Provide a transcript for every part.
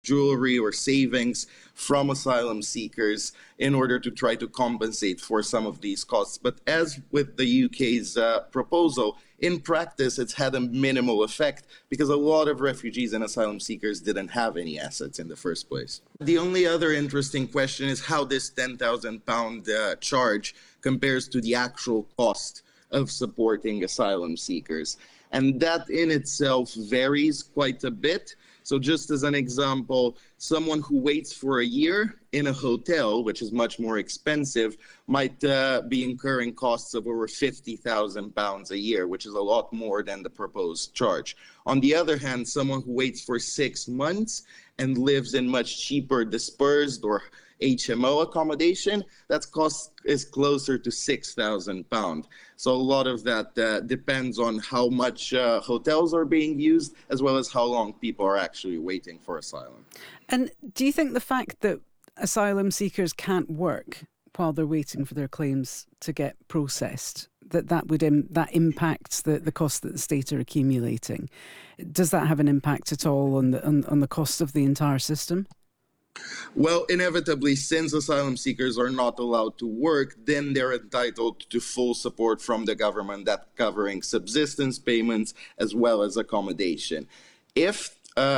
jewelry or savings from asylum seekers in order to try to compensate for some of these costs. But as with the UK's proposal, in practice, it's had a minimal effect because a lot of refugees and asylum seekers didn't have any assets in the first place. The only other interesting question is how this £10,000 charge compares to the actual cost of supporting asylum seekers. And that in itself varies quite a bit. So just as an example, someone who waits for a year in a hotel, which is much more expensive, might be incurring costs of over £50,000 a year, which is a lot more than the proposed charge. On the other hand, someone who waits for 6 months and lives in much cheaper dispersed or HMO accommodation, that cost is closer to £6,000. So a lot of that depends on how much hotels are being used, as well as how long people are actually waiting for asylum. And do you think the fact that asylum seekers can't work while they're waiting for their claims to get processed, that impacts the cost that the state are accumulating? Does that have an impact at all on the cost of the entire system? Well, inevitably, since asylum seekers are not allowed to work, then they're entitled to full support from the government, that covering subsistence payments as well as accommodation. If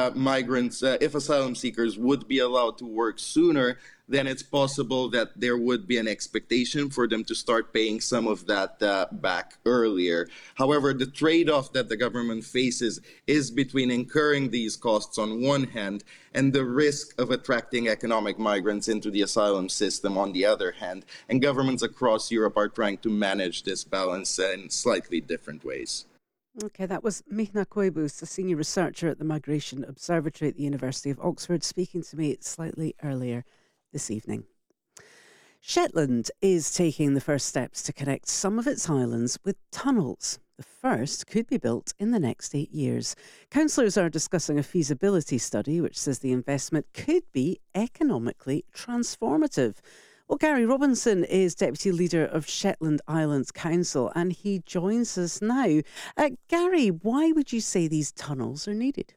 if asylum seekers would be allowed to work sooner, then it's possible that there would be an expectation for them to start paying some of that back earlier. However, the trade-off that the government faces is between incurring these costs on one hand and the risk of attracting economic migrants into the asylum system on the other hand. And governments across Europe are trying to manage this balance in slightly different ways. Okay, that was Mihna Koibus, a senior researcher at the Migration Observatory at the University of Oxford, speaking to me slightly earlier this evening. Shetland is taking the first steps to connect some of its islands with tunnels. The first could be built in the next 8 years. Councillors are discussing a feasibility study which says the investment could be economically transformative. Well, Gary Robinson is Deputy Leader of Shetland Islands Council and he joins us now. Gary, why would you say these tunnels are needed?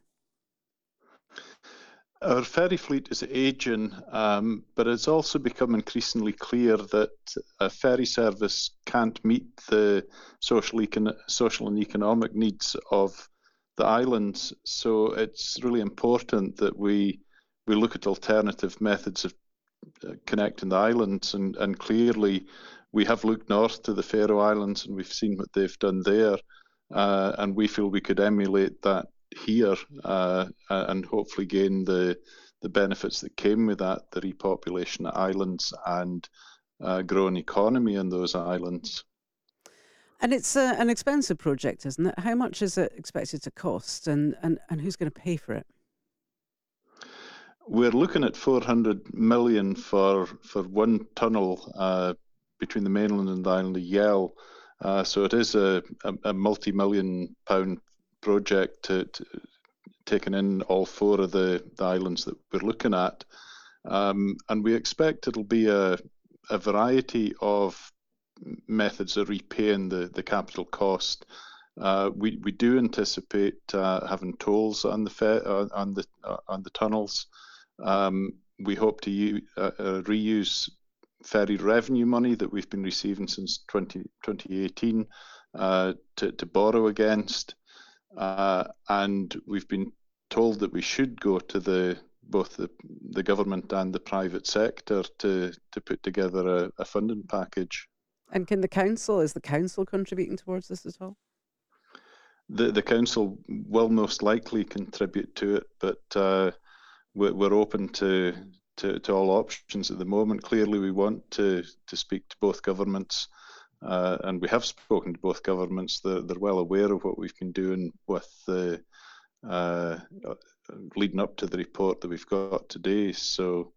Our ferry fleet is ageing, but it's also become increasingly clear that a ferry service can't meet the social and economic needs of the islands. So it's really important that we look at alternative methods of connecting the islands, and clearly we have looked north to the Faroe Islands and we've seen what they've done there, and we feel we could emulate that here and hopefully gain the benefits that came with that, the repopulation of islands and growing economy on those islands. And it's an expensive project, isn't it? How much is it expected to cost and who's going to pay for it? We're looking at 400 million for one tunnel between the mainland and the island of Yell. So it is a multi-million pound project to taking in all 4 of the islands that we're looking at. And we expect it'll be a variety of methods of repaying the capital cost. We do anticipate having tolls on the tunnels. We hope to reuse ferry revenue money that we've been receiving since 2018 to borrow against, and we've been told that we should go to both the government and the private sector to put together a funding package. And is the council contributing towards this at all? The council will most likely contribute to it, but we're open to all options at the moment. Clearly, we want to speak to both governments, and we have spoken to both governments. They're well aware of what we've been doing with the leading up to the report that we've got today. So